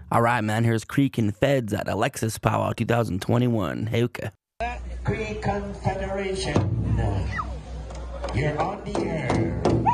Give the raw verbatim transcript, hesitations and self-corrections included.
All right, man. Here's Creek and Feds at Alexis Powwow twenty twenty-one. Hey, okay. Creek Confederation. You're on the air.